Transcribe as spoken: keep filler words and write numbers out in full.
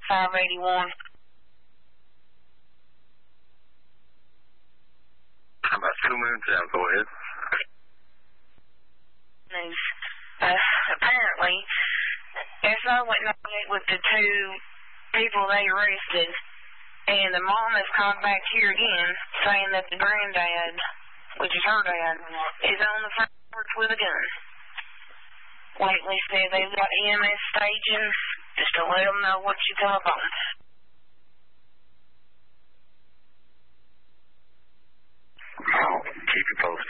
five eighty-one. How about two minutes out? Go ahead. News. Uh, apparently, S O went and with the two people they arrested, and the mom has come back here again saying that the granddad, which is her dad, is on the phone with a gun. Lately said they've got E M S staging just to let them know what you come up on. I'll keep you posted.